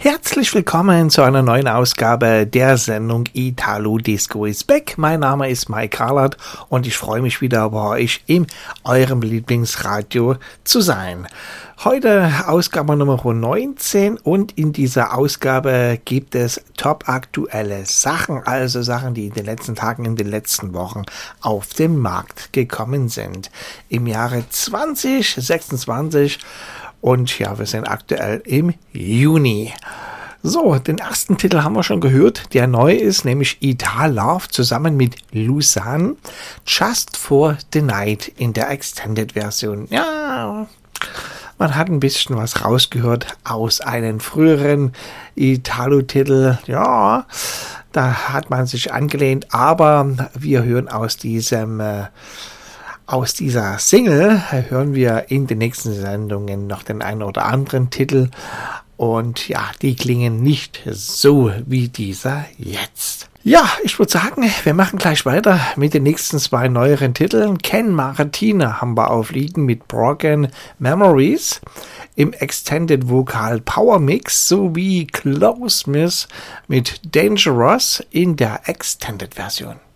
Herzlich willkommen zu einer neuen Ausgabe der Sendung Italo Disco is Back. Mein Name ist Mike Carlert und ich freue mich wieder bei euch in eurem Lieblingsradio zu sein. Heute Ausgabe Nummer 19 und in dieser Ausgabe gibt es top aktuelle Sachen, also Sachen, die in den letzten Tagen, in den letzten Wochen auf den Markt gekommen sind. Im Jahre 2026 und ja, wir sind aktuell im Juni. So, den ersten Titel haben wir schon gehört, der neu ist, nämlich Italove zusammen mit Lusan, Just for the Night in der Extended-Version. Ja, man hat ein bisschen was rausgehört aus einem früheren Italo-Titel. Ja, da hat man sich angelehnt, aber wir hören aus dieser Single hören wir in den nächsten Sendungen noch den einen oder anderen Titel und ja, die klingen nicht so wie dieser jetzt. Ja, ich würde sagen, wir machen gleich weiter mit den nächsten zwei neueren Titeln. Ken Martina haben wir aufliegen mit Broken Memories im Extended Vocal Power Mix sowie Close Miss mit Dangerous in der Extended Version.